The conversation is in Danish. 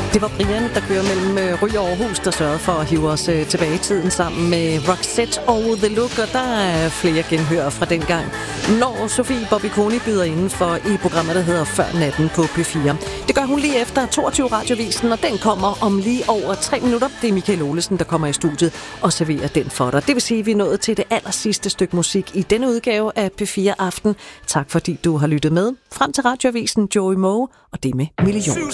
Det var Brian, der kører mellem Ry og Aarhus, der sørgede for at hive os tilbage i tiden sammen med Roxette og The Look, og der er flere genhør fra dengang, når Sofie Bobby-Koni byder indenfor i programmet, der hedder Før Natten på P4. Det gør hun lige efter 22 Radiovisen, og den kommer om lige over 3 minutter. Det er Michael Olesen, der kommer i studiet og serverer den for dig. Det vil sige, at vi er nået til det allersidste stykke musik i denne udgave af P4 Aften. Tak fordi du har lyttet med. Frem til Radioavisen, Joey Moe, og det med Million.